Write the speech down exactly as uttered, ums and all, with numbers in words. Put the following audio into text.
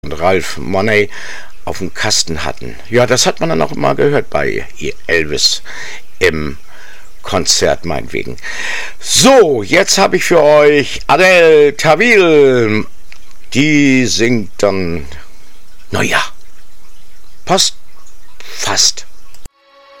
und Ralph Money auf dem Kasten hatten. Ja, das hat man dann auch immer gehört bei Elvis im Konzert meinetwegen. So, jetzt habe ich für euch Adele Tawil. Die singt dann, naja, passt fast.